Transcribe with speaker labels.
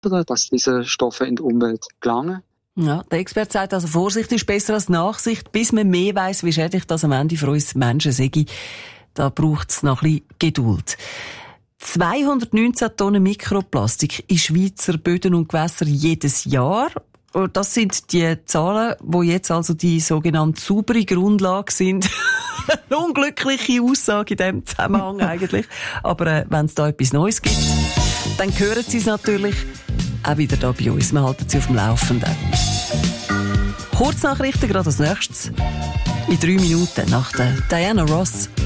Speaker 1: dass diese Stoffe in die Umwelt gelangen.
Speaker 2: Ja, der Experte sagt also, Vorsicht ist besser als Nachsicht, bis man mehr weiss, wie schädlich das am Ende für uns Menschen sei. Da braucht es noch ein bisschen Geduld. 219 Tonnen Mikroplastik in Schweizer Böden und Gewässern jedes Jahr. Das sind die Zahlen, die jetzt also die sogenannte saubere Grundlage sind. Eine unglückliche Aussage in diesem Zusammenhang eigentlich. Aber wenn es da etwas Neues gibt, dann hören Sie es natürlich auch wieder da bei uns. Wir halten Sie auf dem Laufenden. Kurznachrichten gerade als nächstes. In 3 Minuten nach der Diana Ross.